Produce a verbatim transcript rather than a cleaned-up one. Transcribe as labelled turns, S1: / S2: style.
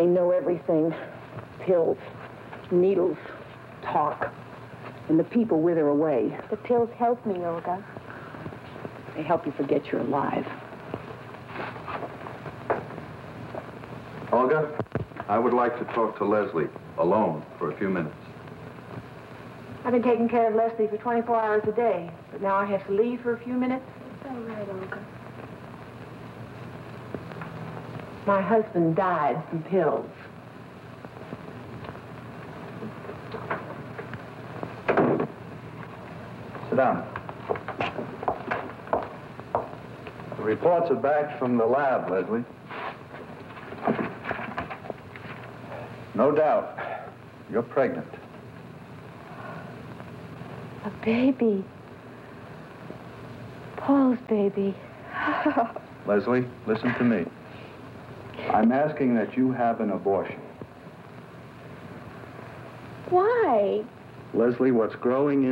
S1: They know everything. Pills, needles, talk. And the people wither away.
S2: The pills help me, Olga.
S1: They help you forget you're alive.
S3: Olga, I would like to talk to Leslie alone for a few minutes.
S1: I've been taking care of Leslie for twenty-four hours a day, but now I have to leave for a few minutes.
S2: It's all right, Olga.
S1: My husband died from pills.
S3: Sit down. The reports are back from the lab, Leslie. No doubt, you're pregnant.
S2: A baby. Paul's baby.
S3: Leslie, listen to me. I'm asking that you have an abortion.
S2: Why?
S3: Leslie, what's growing in